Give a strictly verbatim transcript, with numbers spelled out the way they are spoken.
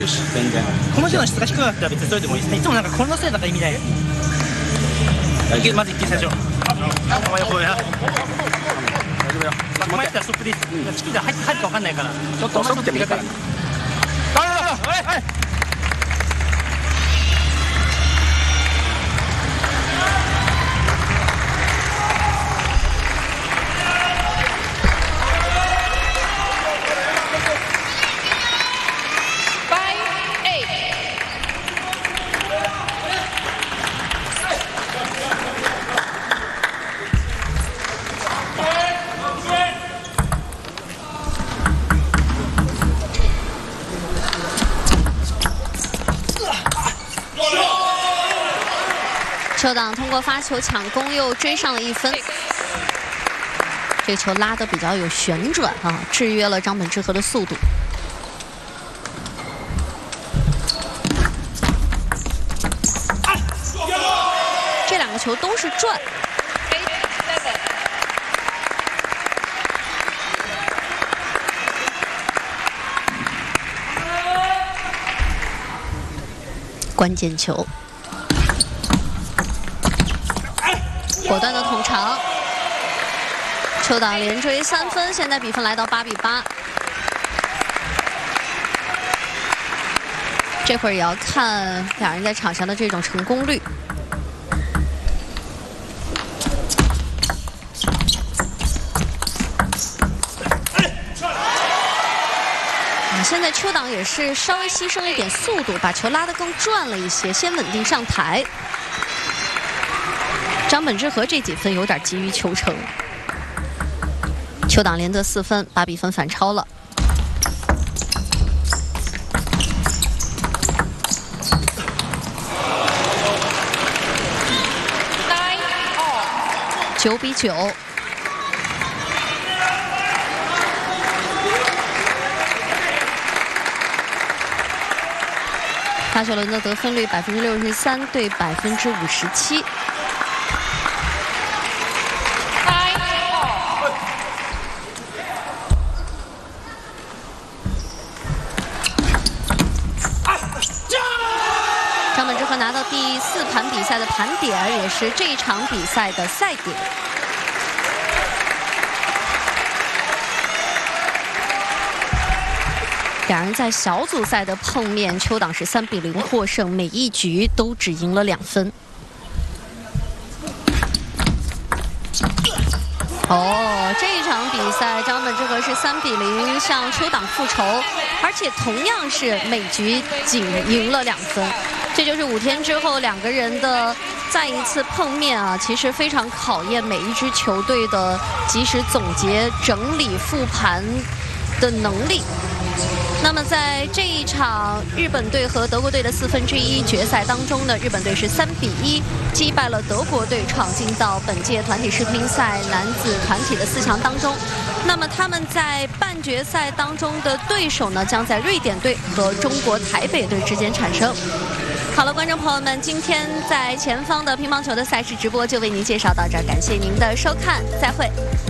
全然。 この人の質が低かったら別にそれでもいいですね。いつもなんかこのせいだから意味ない。まず一球最初。お前横や。大丈夫よ。お前やったらストップでいい。チキが入って入るか分かんないから。ちょっと遅くてもいいから。ああ、はいはい。 邱党通过发球抢攻又追上了一分，这球拉得比较有旋转啊，制约了张本智和的速度。这两个球都是转。关键球。 果断的捅长，邱党连追三分，现在比分来到八比八。这会儿也要看两人在场上的这种成功率。啊，现在邱党也是稍微牺牲了一点速度，把球拉得更转了一些，先稳定上台。 张本智和这几分有点急于求成，邱党连得四分，把比分反超了。九比九。发球轮的得分率百分之六十三对百分之五十七。 张本智和拿到第四盘比赛的盘点，也是这一场比赛的赛点。两人在小组赛的碰面，邱党是三比零获胜，每一局都只赢了两分。哦，这一场比赛，张本智和是三比零向邱党复仇，而且同样是每局仅赢了两分。 这就是五天之后两个人的再一次碰面啊，其实非常考验每一支球队的及时总结、整理、复盘的能力。那么在这一场日本队和德国队的四分之一决赛当中呢，日本队是三比一击败了德国队，闯进到本届团体世乒赛男子团体的四强当中。那么他们在半决赛当中的对手呢，将在瑞典队和中国台北队之间产生。 好了，观众朋友们，今天在前方的乒乓球的赛事直播就为您介绍到这儿，感谢您的收看，再会。